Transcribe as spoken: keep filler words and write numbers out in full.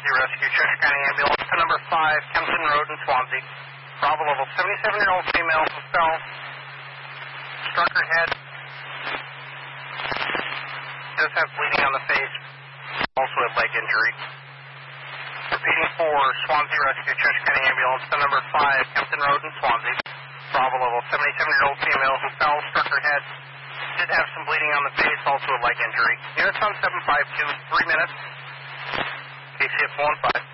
Swansea Rescue, Cheshire County Ambulance to number five, Kempton Road in Swansea. Bravo level, seventy-seven-year-old female who fell, struck her head, does have bleeding on the face, also a leg injury. Repeating for Swansea Rescue, Cheshire County Ambulance to number five, Kempton Road in Swansea. Bravo level, seventy-seven-year-old female who fell, struck her head, did have some bleeding on the face, also a leg injury. Units on seven five two, three minutes. K C F one five.